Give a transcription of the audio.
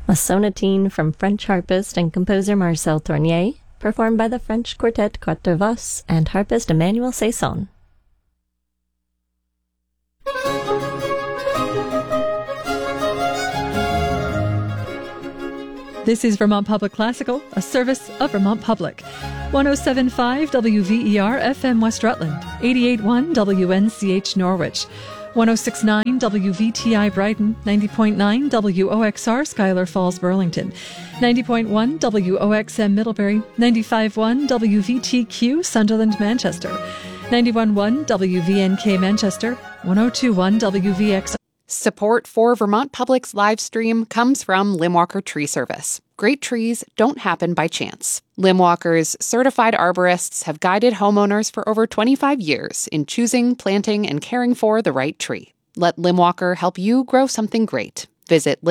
a sonatine from French harpist and composer Marcel Tournier, performed by the French quartet Quatre Voix and harpist Emmanuel Saison. This is Vermont Public Classical, a service of Vermont Public. 107.5 WVER FM West Rutland, 88.1 WNCH Norwich, 106.9 WVTI Brighton, 90.9 WOXR Schuyler Falls Burlington, 90.1 WOXM Middlebury, 95.1 WVTQ Sunderland Manchester, 91.1 WVNK Manchester, 102.1 WVX. Support for Vermont Public's live stream comes from Limwalker Tree Service. Great trees don't happen by chance. Limwalker's certified arborists have guided homeowners for over 25 years in choosing, planting, and caring for the right tree. Let Limwalker help you grow something great. Visit